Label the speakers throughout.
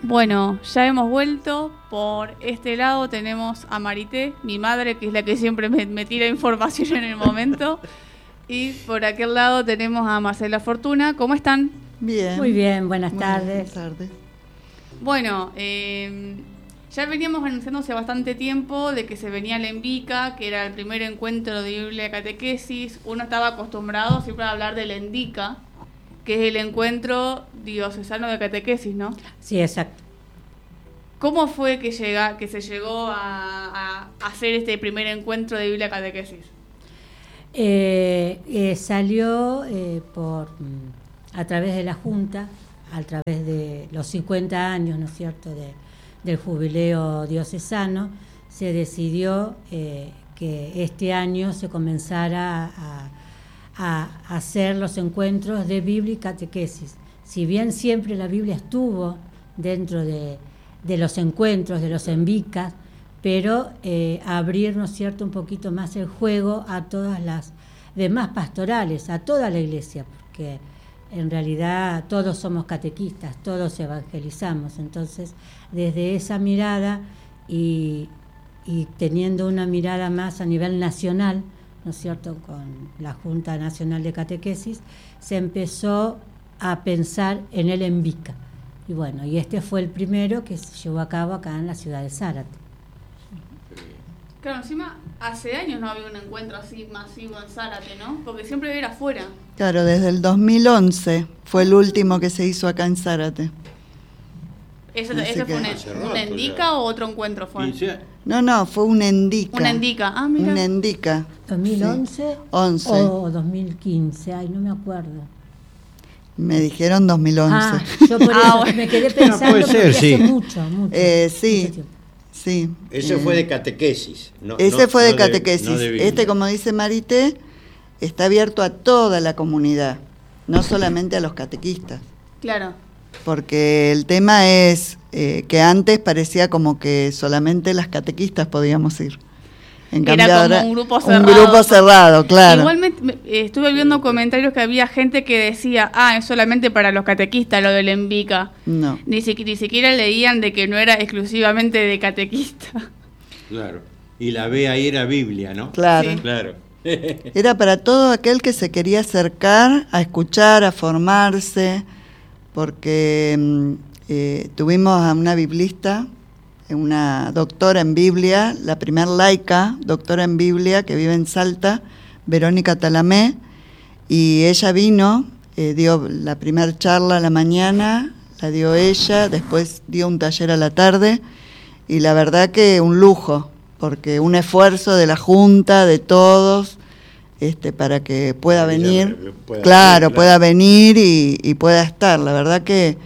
Speaker 1: Bueno, ya hemos vuelto. Por este lado tenemos a Marité, mi madre, que es la que siempre me tira información en el momento. Y por aquel lado tenemos a Marcela Fortuna. ¿Cómo están?
Speaker 2: Bien.
Speaker 3: Muy bien, buenas tardes.
Speaker 2: Buenas tardes.
Speaker 1: Bueno, ya veníamos anunciando hace bastante tiempo de que se venía la ENVICA, que era el primer encuentro de Biblia y Catequesis. Uno estaba acostumbrado siempre a hablar de la ENDICA, que es el encuentro diocesano de catequesis, ¿no?
Speaker 3: Sí, exacto.
Speaker 1: ¿Cómo fue que se llegó a hacer este primer encuentro de Biblia y Catequesis?
Speaker 3: Salió a través de la Junta, a través de los 50 años, ¿no es cierto?, del jubileo diocesano. Se decidió que este año se comenzara a hacer los encuentros de Biblia y Catequesis. Si bien siempre la Biblia estuvo dentro de los encuentros, de los ENVICAs, pero abrir, ¿no es cierto?, un poquito más el juego a todas las demás pastorales, a toda la iglesia, porque en realidad todos somos catequistas, todos evangelizamos. Entonces, desde esa mirada y teniendo una mirada más a nivel nacional, ¿no es cierto?, con la Junta Nacional de Catequesis, se empezó a pensar en el ENVICA. Y bueno, y este fue el primero que se llevó a cabo acá en la ciudad de Zárate.
Speaker 1: Claro, encima hace años no había un encuentro así masivo en Zárate, ¿no? Porque siempre era afuera.
Speaker 2: Claro, desde el 2011 fue el último que se hizo acá en Zárate.
Speaker 1: ¿Ese fue un ENDICA o otro encuentro fue?
Speaker 2: No, fue un ENDICA.
Speaker 1: Un ENDICA, mira.
Speaker 2: Un ENDICA.
Speaker 3: ¿2011?
Speaker 2: Sí. 11.
Speaker 3: O 2015, ay, no me acuerdo.
Speaker 2: Me dijeron 2011.
Speaker 3: Yo por eso me quedé pensando,
Speaker 4: puede ser, sí.
Speaker 3: hace mucho
Speaker 2: Sí.
Speaker 3: tiempo.
Speaker 2: Sí.
Speaker 4: Ese fue de catequesis.
Speaker 2: Ese fue de catequesis.
Speaker 4: No de Biblia.
Speaker 2: Como dice Marité, está abierto a toda la comunidad, no solamente a los catequistas.
Speaker 1: Claro.
Speaker 2: Porque el tema es que antes parecía como que solamente las catequistas podíamos ir. En cambio,
Speaker 1: era como
Speaker 2: ahora,
Speaker 1: un grupo cerrado.
Speaker 2: Un grupo cerrado, claro.
Speaker 1: Igualmente estuve viendo comentarios que había gente que decía, es solamente para los catequistas lo del ENVICA.
Speaker 2: No.
Speaker 1: Ni siquiera leían de que no era exclusivamente de catequista.
Speaker 4: Claro. Y la B ahí era Biblia, ¿no?
Speaker 2: Claro.
Speaker 1: Sí.
Speaker 4: Claro.
Speaker 2: Era para todo aquel que se quería acercar a escuchar, a formarse, porque tuvimos a una biblista, una doctora en Biblia, la primer laica doctora en Biblia que vive en Salta, Verónica Talamé, y ella vino, dio la primer charla a la mañana, la dio ella, después dio un taller a la tarde, y la verdad que un lujo, porque un esfuerzo de la Junta, de todos, para que pueda venir, pueda venir y pueda estar. La verdad que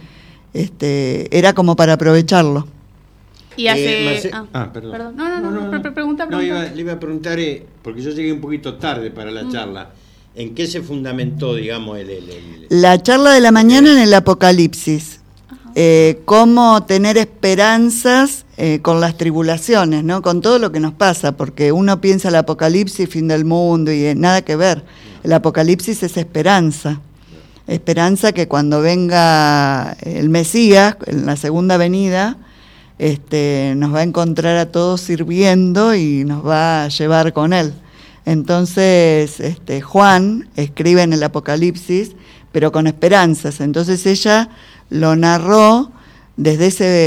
Speaker 2: era como para aprovecharlo.
Speaker 1: Y hace...
Speaker 4: perdón.
Speaker 1: No, pregunta.
Speaker 4: Le iba a preguntar, porque yo llegué un poquito tarde para la charla, ¿en qué se fundamentó, digamos,
Speaker 2: La charla de la mañana en el Apocalipsis? Cómo tener esperanzas con las tribulaciones, ¿no? Con todo lo que nos pasa, porque uno piensa el Apocalipsis, fin del mundo, y nada que ver. El Apocalipsis es esperanza. Esperanza que cuando venga el Mesías, en la segunda venida, nos va a encontrar a todos sirviendo y nos va a llevar con él. Entonces, Juan escribe en el Apocalipsis, pero con esperanzas. Entonces ella lo narró desde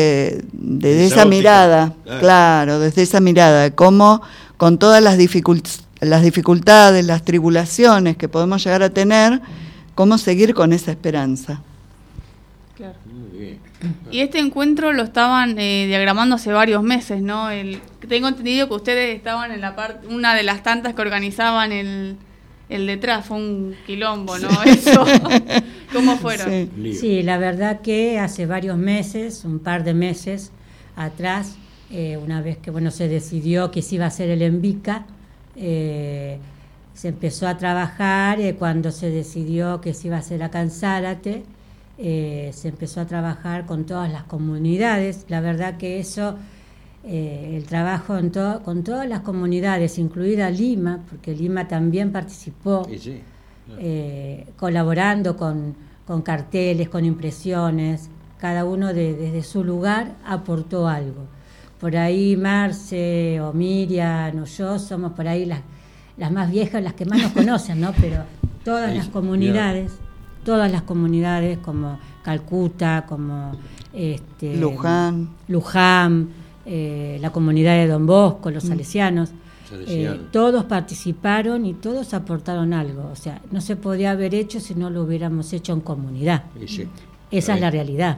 Speaker 2: esa mirada, claro, desde esa mirada, cómo con todas las dificultades, las tribulaciones que podemos llegar a tener, cómo seguir con esa esperanza.
Speaker 1: Claro. Y este encuentro lo estaban diagramando hace varios meses, ¿no? Tengo entendido que ustedes estaban en la parte, una de las tantas que organizaban el detrás, fue un quilombo, ¿no? Eso. ¿Cómo fueron?
Speaker 3: Sí, la verdad que hace varios meses, un par de meses atrás, una vez que se decidió que se iba a hacer el ENVICA, se empezó a trabajar, cuando se decidió que se iba a hacer acá en Zárate, se empezó a trabajar con todas las comunidades. La verdad que eso, el trabajo con todas las comunidades, incluida Lima, porque Lima también participó, colaborando con carteles, con impresiones, cada uno desde su lugar aportó algo. Por ahí Marce o Miriam o yo somos por ahí las más viejas, las que más nos conocen, ¿no? Pero todas las comunidades como Calcuta, como
Speaker 2: Luján,
Speaker 3: la comunidad de Don Bosco, los salesianos, todos participaron y todos aportaron algo. O sea, no se podía haber hecho si no lo hubiéramos hecho en comunidad.
Speaker 4: Sí.
Speaker 3: Esa es la realidad.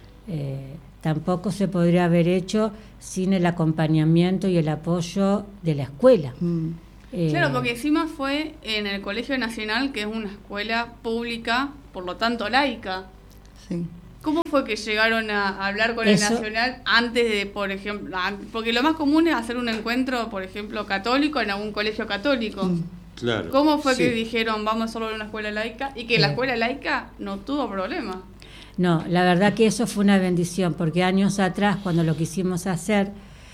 Speaker 3: Tampoco se podría haber hecho sin el acompañamiento y el apoyo de la escuela.
Speaker 1: Claro, porque encima fue en el Colegio Nacional, que es una escuela pública, por lo tanto laica.
Speaker 2: Sí.
Speaker 1: ¿Cómo fue que llegaron a hablar con el Nacional antes de, por ejemplo, porque lo más común es hacer un encuentro, por ejemplo, católico en algún colegio católico?
Speaker 4: Claro.
Speaker 1: ¿Cómo fue que dijeron vamos a hacerlo en una escuela laica y que la escuela laica no tuvo problema?
Speaker 3: No, la verdad que eso fue una bendición, porque años atrás, cuando lo quisimos hacer,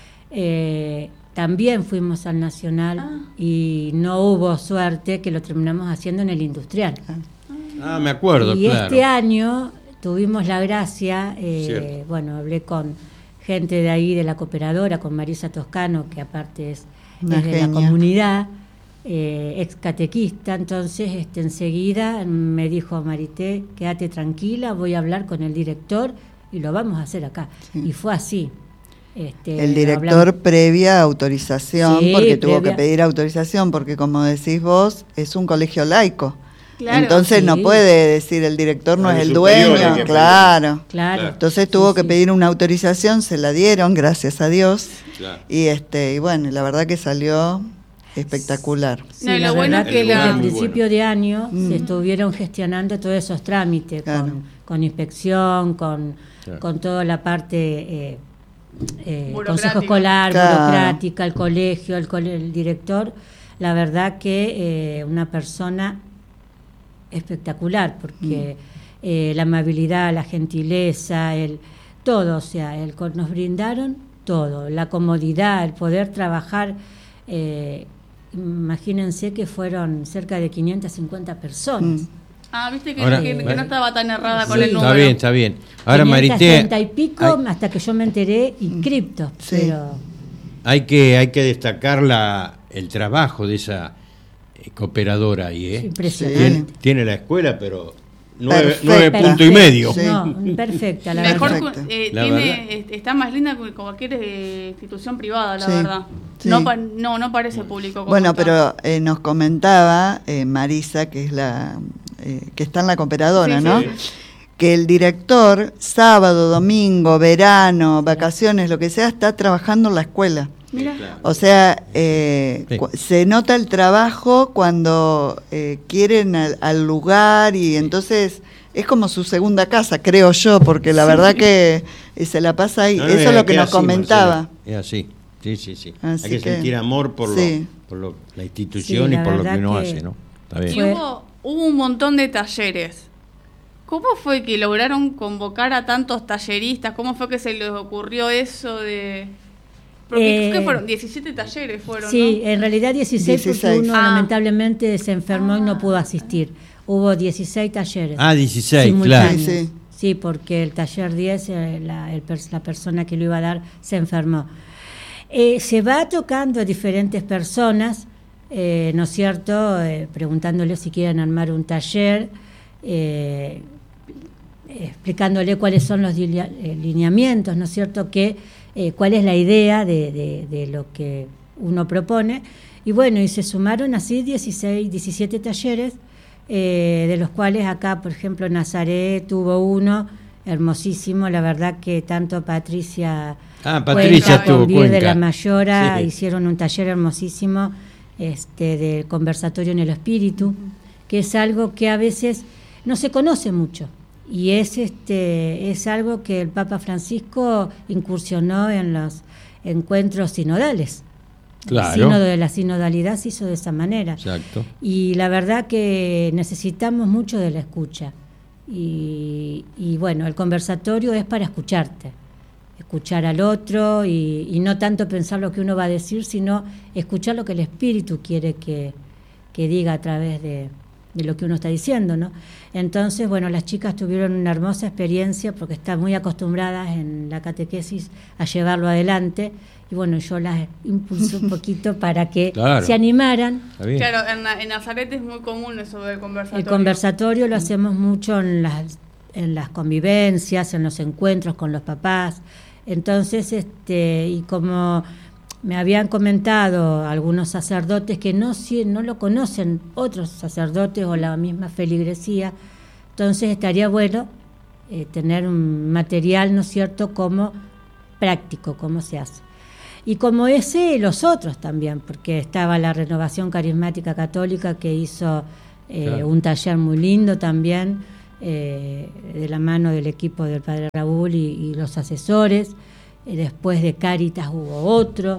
Speaker 3: también fuimos al Nacional y no hubo suerte, que lo terminamos haciendo en el Industrial.
Speaker 4: Me acuerdo,
Speaker 3: y
Speaker 4: claro.
Speaker 3: este año tuvimos la gracia, hablé con gente de ahí, de la cooperadora, con Marisa Toscano, que aparte es de la comunidad, ex catequista. Entonces enseguida me dijo: Marité, quédate tranquila, voy a hablar con el director y lo vamos a hacer acá. Y fue así.
Speaker 2: El director previa autorización, porque tuvo que pedir autorización, porque como decís vos, es un colegio laico. Claro, entonces no puede decir el director no es el dueño, claro. Entonces tuvo que pedir una autorización, se la dieron, gracias a Dios. Y bueno, la verdad que salió espectacular.
Speaker 3: Sí, la verdad que desde el principio de año se estuvieron gestionando todos esos trámites, con inspección, con toda la parte consejo escolar, burocrática, el colegio, el director. La verdad que una persona espectacular, porque la amabilidad, la gentileza, todo, o sea, nos brindaron todo, la comodidad, el poder trabajar. Imagínense que fueron cerca de 550 personas.
Speaker 1: Viste que, ahora, que no estaba tan errada con el número.
Speaker 4: Está bien. Ahora, Marité,
Speaker 3: 30 y pico, hasta que yo me enteré, inscriptos. Pero
Speaker 4: hay que destacar el trabajo de esa cooperadora ahí,
Speaker 3: impresionante.
Speaker 4: Tiene la escuela, pero 9 puntos y medio.
Speaker 3: No, perfecta, la
Speaker 1: verdad.
Speaker 4: Mejor
Speaker 1: está más linda que cualquier institución privada, la verdad. Sí. No parece público.
Speaker 2: Bueno, pero nos comentaba Marisa, que es que está en la cooperadora, ¿no? Sí. Que el director, sábado, domingo, verano, vacaciones, lo que sea, está trabajando en la escuela. Mira. O sea, se nota el trabajo cuando quieren al lugar, y entonces es como su segunda casa, creo yo, porque la verdad que se la pasa ahí. Eso es lo que nos comentaba.
Speaker 4: Es así, sí.
Speaker 2: Así
Speaker 4: hay que sentir amor por la institución y por lo que uno hace, ¿no? Está bien.
Speaker 1: Y hubo un montón de talleres. ¿Cómo fue que lograron convocar a tantos talleristas? ¿Cómo fue que se les ocurrió eso de...? Porque ¿qué fueron? 17 talleres fueron,
Speaker 3: sí,
Speaker 1: ¿no?
Speaker 3: En realidad 16 porque uno lamentablemente se enfermó y no pudo asisir. Hubo 16 talleres.
Speaker 4: 16, claro.
Speaker 3: Sí, porque el taller 10, la persona que lo iba a dar se enfermó. Se va tocando a diferentes personas, ¿no es cierto? Preguntándole si quieren armar un taller, explicándole cuáles son los lineamientos, ¿no es cierto? Cuál es la idea de lo que uno propone. Y bueno, y se sumaron así 17 talleres, de los cuales acá, por ejemplo, Nazaret tuvo uno hermosísimo. La verdad que tanto Patricia
Speaker 4: tuvo
Speaker 3: Vir de la Mayora hicieron un taller hermosísimo del conversatorio en el espíritu, que es algo que a veces no se conoce mucho. Y es algo que el Papa Francisco incursionó en los encuentros sinodales.
Speaker 4: Claro.
Speaker 3: El sínodo de la sinodalidad se hizo de esa manera.
Speaker 4: Exacto.
Speaker 3: Y la verdad que necesitamos mucho de la escucha. Y bueno, el conversatorio es para escucharte, escuchar al otro y no tanto pensar lo que uno va a decir, sino escuchar lo que el Espíritu quiere que diga a través de lo que uno está diciendo, ¿no? Entonces, bueno, las chicas tuvieron una hermosa experiencia porque están muy acostumbradas en la catequesis a llevarlo adelante, y bueno, yo las impulsé un poquito para que se animaran.
Speaker 1: Claro, en Nazaret es muy común eso del conversatorio.
Speaker 3: El conversatorio lo hacemos mucho en las convivencias, en los encuentros con los papás. Entonces, y como me habían comentado algunos sacerdotes que no lo conocen otros sacerdotes o la misma feligresía, entonces estaría bueno tener un material, ¿no es cierto?, como práctico, cómo se hace. Y como ese, los otros también, porque estaba la Renovación Carismática Católica que hizo un taller muy lindo también, de la mano del equipo del Padre Raúl y los asesores. Después de Cáritas hubo otro.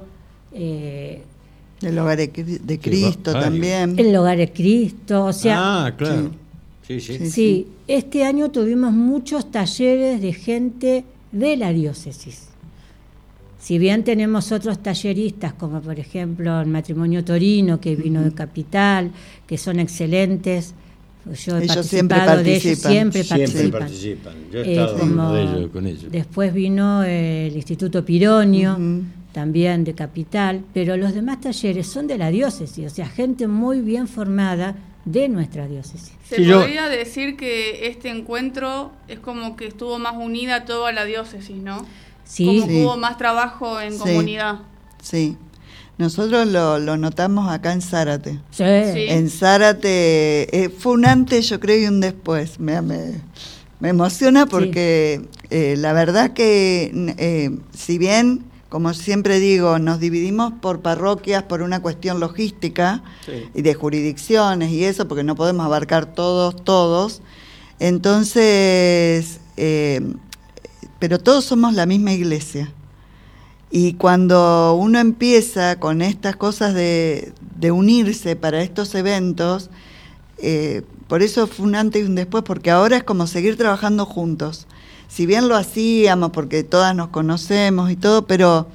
Speaker 2: El Hogar de Cristo también.
Speaker 3: El Hogar de Cristo, o sea...
Speaker 4: claro.
Speaker 3: Sí, este año tuvimos muchos talleres de gente de la diócesis. Si bien tenemos otros talleristas, como por ejemplo el Matrimonio Torino, que vino de Capital, que son excelentes. Yo he participado de ellos, siempre participan.
Speaker 4: Yo he estado en uno de ellos con ellos.
Speaker 3: Después vino el Instituto Pironio, también de Capital, pero los demás talleres son de la diócesis, o sea, gente muy bien formada de nuestra diócesis.
Speaker 1: Se podría decir que este encuentro es como que estuvo más unida toda la diócesis, ¿no?
Speaker 3: Sí.
Speaker 1: Como que hubo más trabajo en comunidad.
Speaker 2: Sí. Nosotros lo notamos acá en Zárate.
Speaker 3: Sí.
Speaker 2: En Zárate fue un antes, yo creo, y un después. Me emociona porque la verdad que si bien, como siempre digo, nos dividimos por parroquias por una cuestión logística y de jurisdicciones y eso, porque no podemos abarcar todos. Entonces, pero todos somos la misma iglesia. Y cuando uno empieza con estas cosas de unirse para estos eventos, por eso fue un antes y un después, porque ahora es como seguir trabajando juntos. Si bien lo hacíamos, porque todas nos conocemos y todo, pero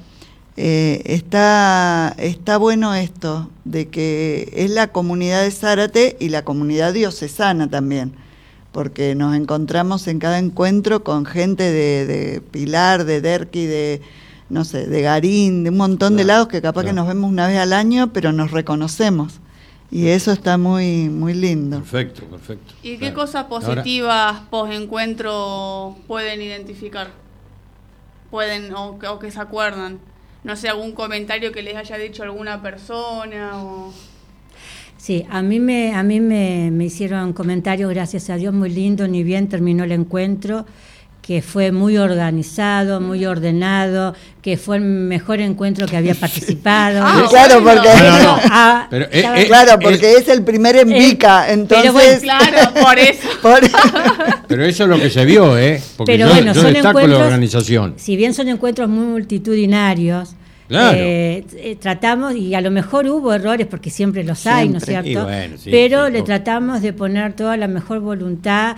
Speaker 2: está bueno esto, de que es la comunidad de Zárate y la comunidad diocesana también, porque nos encontramos en cada encuentro con gente de Pilar, de Derqui, de Garín, de un montón de lados que capaz que nos vemos una vez al año, pero nos reconocemos. Y eso está muy muy lindo.
Speaker 4: Perfecto.
Speaker 1: ¿Y qué cosas positivas post-encuentro pueden identificar? ¿Pueden o que se acuerdan? No sé, algún comentario que les haya dicho alguna persona o...
Speaker 3: Sí, a mí me hicieron comentarios, gracias a Dios, muy lindos, ni bien terminó el encuentro, que fue muy organizado, muy ordenado, que fue el mejor encuentro que había participado.
Speaker 2: Claro, porque claro, porque es el primer en Vica, entonces...
Speaker 1: Pero bueno, claro, por eso.
Speaker 4: Pero eso es lo que se vio, porque
Speaker 3: pero
Speaker 4: yo destaco la organización.
Speaker 3: Si bien son encuentros muy multitudinarios,
Speaker 4: claro.
Speaker 3: Tratamos, y a lo mejor hubo errores, porque siempre los hay, ¿no es cierto?
Speaker 4: Bueno,
Speaker 3: pero le tratamos de poner toda la mejor voluntad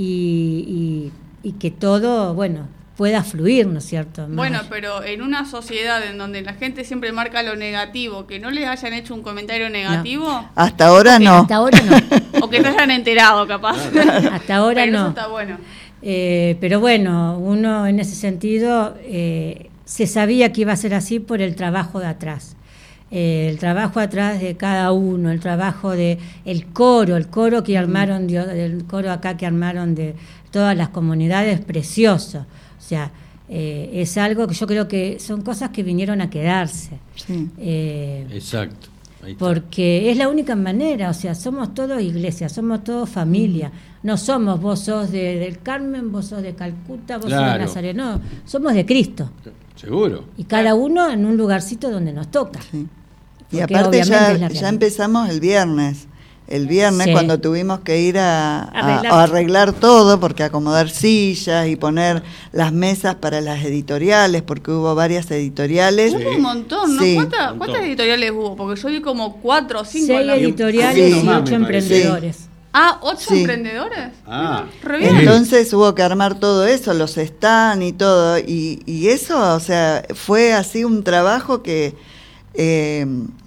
Speaker 3: y que todo, bueno, pueda fluir, ¿no es cierto?
Speaker 1: Bueno, pero en una sociedad en donde la gente siempre marca lo negativo, que no les hayan hecho un comentario negativo...
Speaker 2: No. Hasta ahora no.
Speaker 3: Hasta ahora no.
Speaker 1: O que se hayan enterado, capaz.
Speaker 3: Hasta ahora
Speaker 1: pero
Speaker 3: no.
Speaker 1: Eso está bueno.
Speaker 3: Pero bueno, uno en ese sentido se sabía que iba a ser así por el trabajo de atrás. El trabajo atrás de cada uno, el trabajo de el coro que armaron, el coro acá que armaron de todas las comunidades, precioso. O sea, es algo que yo creo que son cosas que vinieron a quedarse.
Speaker 2: Sí.
Speaker 4: Exacto.
Speaker 3: Porque es la única manera, o sea, somos todos iglesia, somos todos familia. No somos vos sos del Carmen, vos sos de Calcuta, vos sos de Nazaret, no, somos de Cristo.
Speaker 4: Seguro.
Speaker 3: Y cada uno en un lugarcito donde nos toca.
Speaker 2: Sí. Y aparte ya empezamos el viernes. El viernes, cuando tuvimos que ir a arreglar todo, porque acomodar sillas y poner las mesas para las editoriales, porque hubo varias editoriales.
Speaker 1: Hubo un montón, ¿no?
Speaker 2: Sí.
Speaker 1: ¿Cuántas editoriales hubo? Porque yo vi como 4 o 5.
Speaker 3: 6 editoriales y 8 emprendedores.
Speaker 2: Sí.
Speaker 1: Ah, 8 emprendedores.
Speaker 2: Re bien. Entonces hubo que armar todo eso, los stands y todo. Y eso, o sea, fue así un trabajo que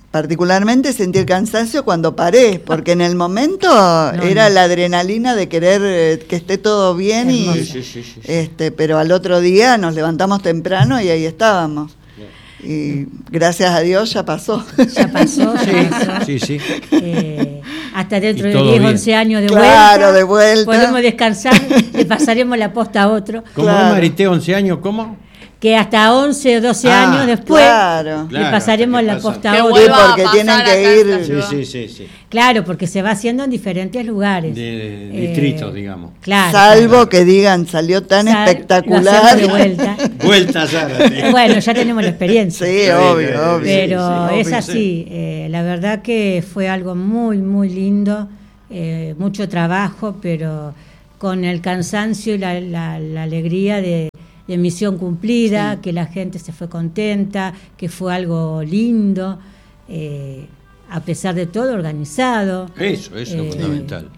Speaker 2: particularmente sentí el cansancio cuando paré, porque en el momento era la adrenalina de querer que esté todo bien, pero al otro día nos levantamos temprano y ahí estábamos. Y gracias a Dios ya pasó.
Speaker 3: Ya pasó.
Speaker 4: Sí.
Speaker 3: Hasta dentro
Speaker 4: Y
Speaker 3: de
Speaker 4: todo
Speaker 3: 10,
Speaker 4: bien.
Speaker 3: 11 años de
Speaker 2: Claro, de vuelta.
Speaker 3: podemos descansar, le pasaremos la posta a otro.
Speaker 4: ¿Cómo
Speaker 2: Claro.
Speaker 4: es, Marité, 11 años? ¿Cómo?
Speaker 3: Que hasta 11 o 12 años después
Speaker 2: claro.
Speaker 3: le pasaremos
Speaker 4: ¿qué
Speaker 3: la
Speaker 4: pasa?
Speaker 3: posta
Speaker 1: Que
Speaker 3: a otro.
Speaker 1: vuelva a
Speaker 2: porque
Speaker 1: pasar
Speaker 2: tienen que
Speaker 1: acá
Speaker 2: ir-
Speaker 1: esta ciudad.
Speaker 4: Sí.
Speaker 3: Claro, porque se va haciendo en diferentes lugares.
Speaker 4: De distritos, digamos.
Speaker 3: Claro.
Speaker 2: Salvo que digan, salió tan
Speaker 3: Lo hacemos
Speaker 2: espectacular.
Speaker 3: de vuelta.
Speaker 4: Vuelta, Sara.
Speaker 3: Bueno, ya tenemos la experiencia.
Speaker 2: Sí,
Speaker 4: bien,
Speaker 2: obvio.
Speaker 3: Pero
Speaker 4: sí,
Speaker 3: es
Speaker 4: obvio,
Speaker 3: así, la verdad que fue algo muy, muy lindo, mucho trabajo, pero con el cansancio y la alegría de misión cumplida, que la gente se fue contenta, que fue algo lindo, a pesar de todo organizado.
Speaker 4: Eso es fundamental.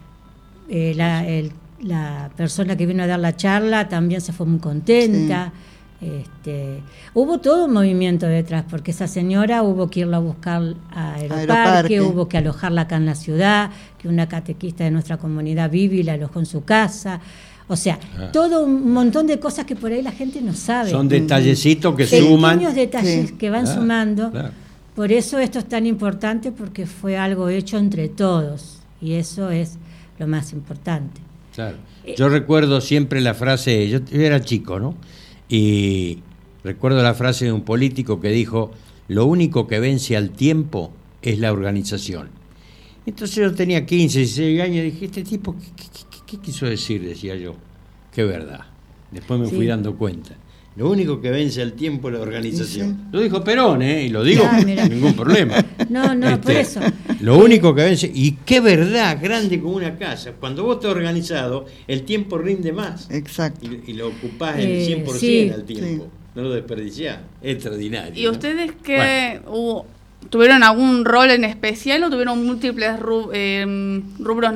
Speaker 3: La persona que vino a dar la charla también se fue muy contenta. Hubo todo un movimiento detrás, porque esa señora hubo que irla a buscar a Aeroparque, hubo que alojarla acá en la ciudad, que una catequista de nuestra comunidad Vivi la alojó en su casa. O sea, todo un montón de cosas que por ahí la gente no sabe.
Speaker 4: Son detallecitos que
Speaker 3: Pequeños
Speaker 4: suman.
Speaker 3: detalles
Speaker 2: Sí.
Speaker 3: que van sumando.
Speaker 4: Claro.
Speaker 3: Por eso esto es tan importante, porque fue algo hecho entre todos. Y eso es lo más importante.
Speaker 4: Claro. Yo recuerdo siempre la frase, yo era chico, ¿no? Y recuerdo la frase de un político que dijo: lo único que vence al tiempo es la organización. Entonces yo tenía 15, 16 años y dije, este tipo, ¿qué quiso decir? Decía yo. Qué verdad. Después me fui dando cuenta. Lo único que vence al tiempo es la organización.
Speaker 2: Sí.
Speaker 4: Lo dijo Perón, y lo digo
Speaker 3: Ah, mira.
Speaker 4: sin ningún problema.
Speaker 3: No, por eso.
Speaker 4: Lo único que vence, y qué verdad grande como una casa. Cuando vos estás organizado, el tiempo rinde más.
Speaker 2: Exacto.
Speaker 4: Y lo ocupás el 100%
Speaker 3: sí.
Speaker 4: al tiempo. No lo desperdiciás. Extraordinario.
Speaker 1: ¿Y
Speaker 4: ¿no?
Speaker 1: ustedes qué tuvieron algún rol en especial o tuvieron múltiples rubros,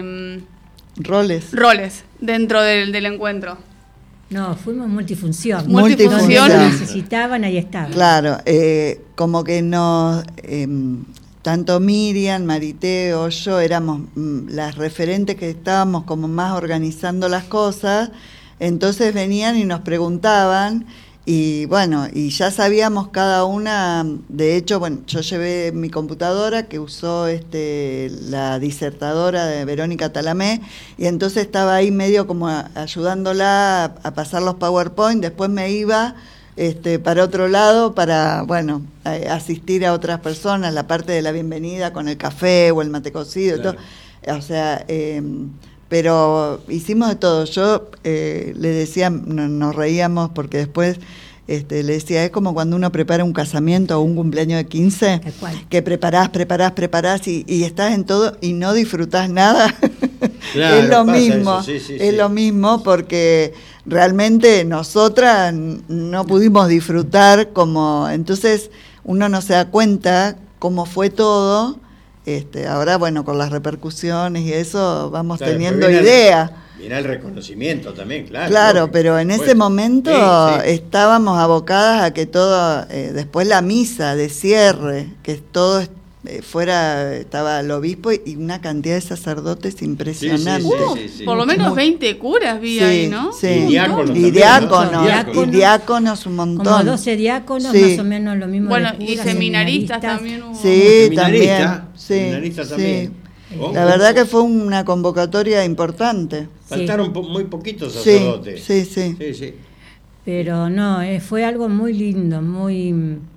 Speaker 1: roles dentro del encuentro?
Speaker 3: No, fuimos multifunción.
Speaker 1: Multifunción.
Speaker 3: Donde necesitaban, ahí estaban.
Speaker 2: Claro, como que nos, tanto Miriam, Mariteo, yo éramos las referentes que estábamos como más organizando las cosas, entonces venían y nos preguntaban, y bueno, y ya sabíamos cada una, de hecho, bueno, yo llevé mi computadora que usó la disertadora de Verónica Talamé, y entonces estaba ahí medio como ayudándola a pasar los PowerPoint, después me iba para otro lado para, bueno, asistir a otras personas, la parte de la bienvenida con el café o el mate cocido,
Speaker 4: Claro.
Speaker 2: todo. O sea, pero hicimos de todo. Yo le decía, nos reíamos porque después le decía, es como cuando uno prepara un casamiento o un cumpleaños de 15,
Speaker 3: Tal cual.
Speaker 2: que preparás y estás en todo y no disfrutás nada.
Speaker 4: Claro,
Speaker 2: es lo
Speaker 4: pasa
Speaker 2: mismo,
Speaker 4: eso, sí,
Speaker 2: es
Speaker 4: sí.
Speaker 2: lo mismo porque realmente nosotras no pudimos disfrutar como, entonces uno no se da cuenta cómo fue todo. Ahora, bueno, con las repercusiones y eso vamos
Speaker 4: Claro,
Speaker 2: teniendo
Speaker 4: pero
Speaker 2: idea.
Speaker 4: Viene el reconocimiento también, claro.
Speaker 2: Claro,
Speaker 4: lógico,
Speaker 2: pero en
Speaker 4: por
Speaker 2: ese
Speaker 4: supuesto.
Speaker 2: momento
Speaker 4: Sí.
Speaker 2: estábamos abocadas a que todo, después la misa de cierre, que todo fuera, estaba el obispo y una cantidad de sacerdotes impresionante.
Speaker 4: Sí.
Speaker 1: Por lo menos 20 curas vi ahí, ¿no?
Speaker 2: Sí.
Speaker 4: Y diáconos
Speaker 2: Y
Speaker 4: también,
Speaker 2: diáconos,
Speaker 4: ¿no?
Speaker 3: Diáconos.
Speaker 2: y diáconos un montón.
Speaker 3: Como 12 diáconos,
Speaker 2: Sí.
Speaker 3: más o menos lo mismo.
Speaker 1: Bueno,
Speaker 3: de
Speaker 1: y
Speaker 3: curas,
Speaker 1: seminaristas también hubo.
Speaker 2: Sí,
Speaker 4: Seminarista,
Speaker 2: también. Sí,
Speaker 4: seminarista
Speaker 2: sí.
Speaker 4: también. Oh,
Speaker 2: La verdad que fue una convocatoria importante.
Speaker 4: Faltaron muy poquitos
Speaker 2: Sí,
Speaker 4: sacerdotes.
Speaker 2: sí.
Speaker 3: Pero no, fue algo muy lindo, muy...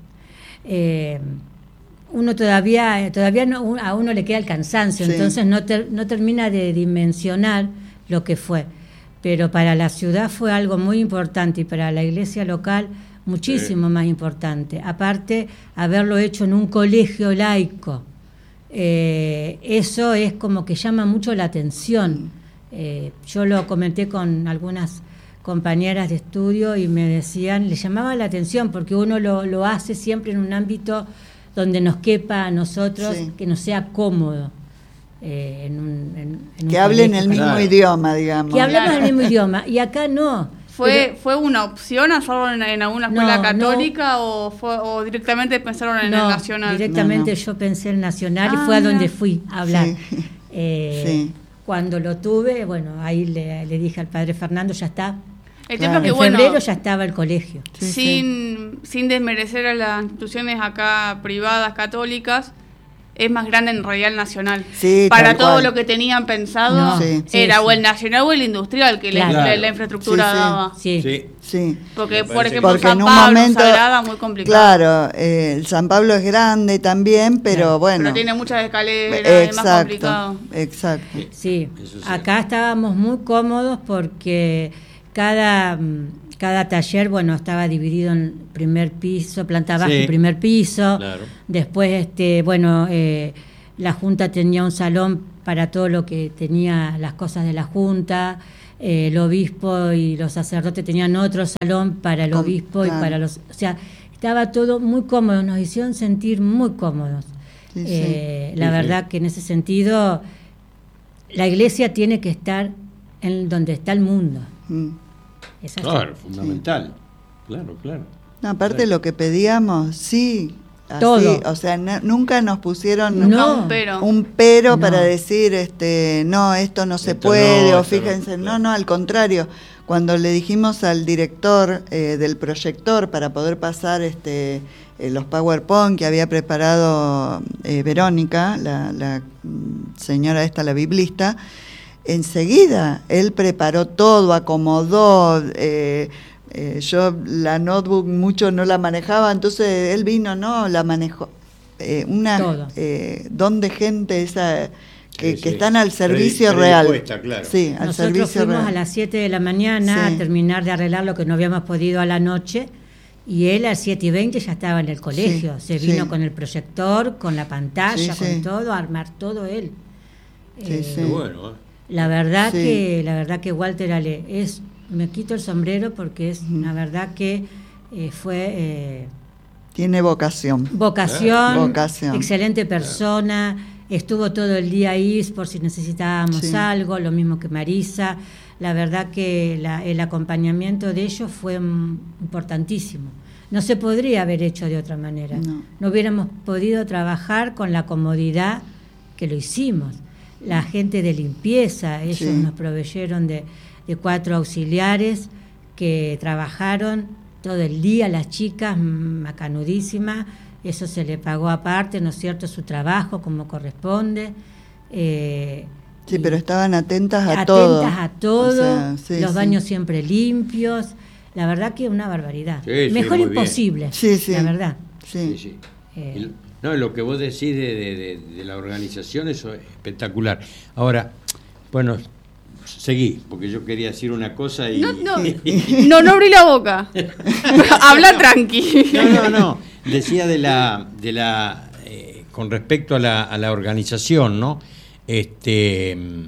Speaker 3: uno todavía no, a uno le queda el cansancio,
Speaker 2: Sí.
Speaker 3: entonces no termina de dimensionar lo que fue. Pero para la ciudad fue algo muy importante y para la iglesia local muchísimo más importante. Aparte, haberlo hecho en un colegio laico, eso es como que llama mucho la atención. Yo lo comenté con algunas compañeras de estudio y me decían, le llamaba la atención porque uno lo hace siempre en un ámbito donde nos quepa a nosotros,
Speaker 2: Sí.
Speaker 3: que nos sea cómodo. En un
Speaker 2: Que hablen
Speaker 3: colegio,
Speaker 2: el mismo
Speaker 4: Claro.
Speaker 2: idioma, digamos.
Speaker 3: que hablemos
Speaker 1: Claro.
Speaker 3: el mismo idioma. Y acá no.
Speaker 1: ¿Fue una opción hacerlo en alguna escuela católica o directamente pensaron en el Nacional?
Speaker 3: Directamente yo pensé en el Nacional y fue a donde fui a hablar.
Speaker 2: Sí.
Speaker 3: Cuando lo tuve, bueno, ahí le dije al padre Fernando, ya está.
Speaker 1: El tema es que,
Speaker 3: en febrero ya estaba el colegio.
Speaker 1: Sin desmerecer a las instituciones acá privadas católicas, es más grande en realidad el Nacional.
Speaker 2: Sí,
Speaker 1: para todo lo que tenían pensado, era o el Nacional o el industrial, que la infraestructura daba.
Speaker 3: Sí.
Speaker 1: Porque, por ejemplo,
Speaker 2: porque
Speaker 1: San
Speaker 2: en un
Speaker 1: Pablo,
Speaker 2: momento,
Speaker 1: Sagrada, muy complicado.
Speaker 2: Claro, el San Pablo es grande también, pero bueno.
Speaker 1: Pero tiene muchas escaleras, es más complicado.
Speaker 2: Exacto.
Speaker 3: Sí, acá estábamos muy cómodos porque cada taller, bueno, estaba dividido en primer piso, planta baja y primer piso. Claro. Después, la Junta tenía un salón para todo lo que tenía las cosas de la Junta. El obispo y los sacerdotes tenían otro salón para el obispo y para los... O sea, estaba todo muy cómodo, nos hicieron sentir muy cómodos. La verdad que en ese sentido, la iglesia tiene que estar en donde está el mundo.
Speaker 4: Claro, fundamental. Claro.
Speaker 2: No, aparte lo que pedíamos, así,
Speaker 3: todo.
Speaker 2: O sea, nunca nos pusieron un pero para decir, no, esto no se puede, o fíjense, no, al contrario. Cuando le dijimos al director del proyector para poder pasar los PowerPoint que había preparado Verónica, la señora esta, la biblista, enseguida él preparó todo, acomodó. Yo la notebook mucho no la manejaba, entonces él vino, la manejó. Don de gente esa que están al servicio real.
Speaker 4: Claro.
Speaker 2: Sí, al
Speaker 3: Nosotros
Speaker 2: servicio
Speaker 3: fuimos
Speaker 2: real.
Speaker 3: a las 7 de la mañana a terminar de arreglar lo que no habíamos podido a la noche, y él a las 7:20 ya estaba en el colegio. Se vino con el proyector, con la pantalla, con todo, a armar todo él.
Speaker 4: Bueno,
Speaker 3: La verdad que Walter Ale me quito el sombrero porque es una verdad que fue
Speaker 2: tiene vocación,
Speaker 3: excelente persona, estuvo todo el día ahí por si necesitábamos algo, lo mismo que Marisa. La verdad que el acompañamiento de ellos fue importantísimo. No se podría haber hecho de otra manera. No hubiéramos podido trabajar con la comodidad que lo hicimos. La gente de limpieza, ellos nos proveyeron de 4 auxiliares que trabajaron todo el día, las chicas macanudísimas, eso se le pagó aparte, ¿no es cierto?, su trabajo como corresponde.
Speaker 2: Pero estaban atentas a todo.
Speaker 3: O sea, los baños siempre limpios, la verdad que una barbaridad. Mejor imposible, la verdad.
Speaker 4: Sí. No, lo que vos decís de la organización, eso es espectacular. Ahora, bueno, seguí, porque yo quería decir una cosa y...
Speaker 1: No abrí la boca. Habla tranqui.
Speaker 4: No. Decía con respecto a la organización, ¿no? En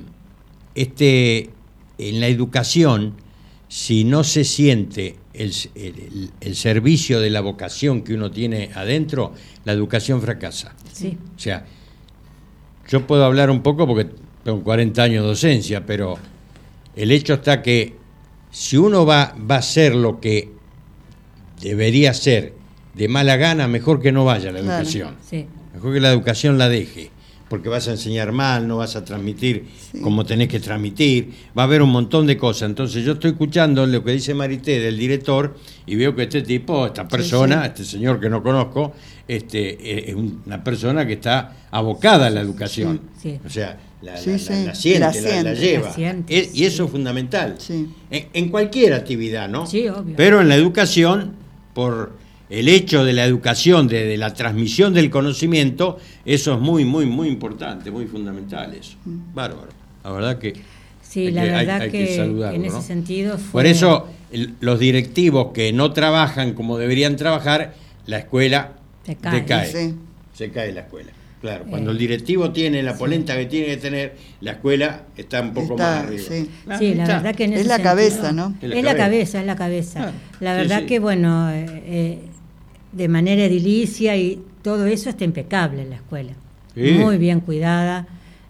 Speaker 4: la educación, si no se siente el servicio de la vocación que uno tiene adentro, la educación fracasa.
Speaker 3: Sí.
Speaker 4: O sea, yo puedo hablar un poco porque tengo 40 años de docencia, pero el hecho está que si uno va a hacer lo que debería hacer de mala gana, mejor que no vaya a la educación.
Speaker 3: Sí.
Speaker 4: Mejor que la educación la deje, porque vas a enseñar mal, no vas a transmitir como tenés que transmitir, va a haber un montón de cosas. Entonces yo estoy escuchando lo que dice Marité del director y veo que esta persona, este señor que no conozco, es una persona que está abocada a la educación.
Speaker 3: Sí.
Speaker 4: O sea, la siente, la lleva. Y eso es fundamental.
Speaker 2: Sí.
Speaker 4: En cualquier actividad, ¿no?
Speaker 3: Sí, obvio.
Speaker 4: Pero en la educación, por el hecho de la educación, de la transmisión del conocimiento, eso es muy, muy, muy importante, muy fundamental eso. Bárbaro. La verdad que
Speaker 3: sí, la verdad que en ese sentido fue...
Speaker 4: Por eso los directivos que no trabajan como deberían trabajar, la escuela decae.
Speaker 2: Sí.
Speaker 4: Se cae la escuela. Claro, cuando el directivo tiene la polenta que tiene que tener, la escuela está un poco más arriba.
Speaker 3: Sí, la verdad que en ese
Speaker 2: es la
Speaker 3: sentido,
Speaker 2: cabeza, ¿no?
Speaker 3: Es la cabeza.
Speaker 4: Claro.
Speaker 3: La verdad que, bueno, de manera edilicia y todo eso está impecable en la escuela. Muy bien cuidada.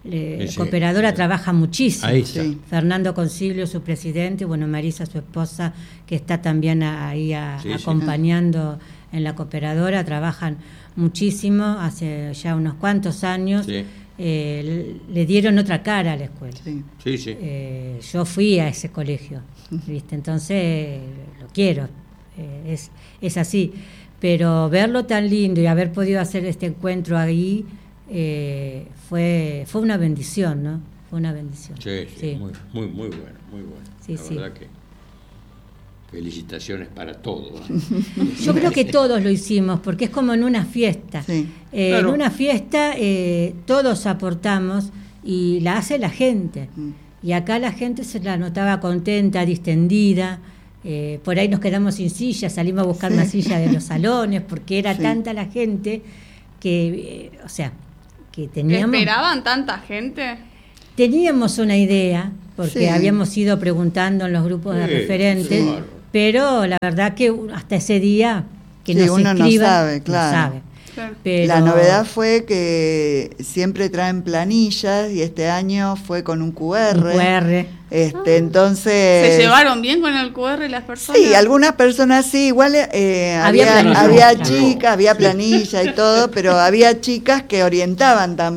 Speaker 3: La cooperadora trabaja muchísimo.
Speaker 4: Ahí está.
Speaker 2: Sí.
Speaker 3: Fernando Consiglio, su presidente, bueno, Marisa, su esposa, que está también ahí acompañando en la cooperadora, trabajan muchísimo, hace ya unos cuantos años.
Speaker 4: Sí.
Speaker 3: Le dieron otra cara a la escuela.
Speaker 2: Sí.
Speaker 4: Sí, sí.
Speaker 3: Yo fui a ese colegio, ¿viste? Entonces lo quiero, es así. Pero verlo tan lindo y haber podido hacer este encuentro ahí fue una bendición, ¿no? Fue una bendición.
Speaker 4: Sí,
Speaker 3: Sí.
Speaker 4: muy bueno, muy bueno.
Speaker 3: Sí,
Speaker 4: la verdad que felicitaciones para todos.
Speaker 3: Yo creo que todos lo hicimos, porque es como en una fiesta.
Speaker 2: Sí.
Speaker 3: En
Speaker 4: Claro.
Speaker 3: una fiesta todos aportamos y la hace la gente. Y acá la gente se la notaba contenta, distendida. Por ahí nos quedamos sin sillas, salimos a buscar una silla de los salones, porque era tanta la gente que, que teníamos...
Speaker 1: ¿Que esperaban tanta gente?
Speaker 3: Teníamos una idea, porque habíamos ido preguntando en los grupos de referentes,
Speaker 4: claro.
Speaker 3: pero la verdad que hasta ese día que
Speaker 2: Sí,
Speaker 3: nos
Speaker 2: uno no
Speaker 3: escriban,
Speaker 2: sabe, claro.
Speaker 3: no sabe.
Speaker 1: Claro.
Speaker 3: Pero
Speaker 2: La novedad fue que siempre traen planillas y este año fue con un QR.
Speaker 3: un QR.
Speaker 2: Entonces...
Speaker 1: ¿Se llevaron bien con el QR las personas?
Speaker 2: Sí, algunas personas sí, igual
Speaker 3: Había planilla.
Speaker 2: había chicas, había planilla y todo, pero había chicas que orientaban también.